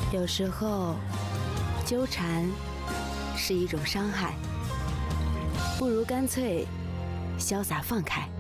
有时候，纠缠是一种伤害，不如干脆潇洒放开。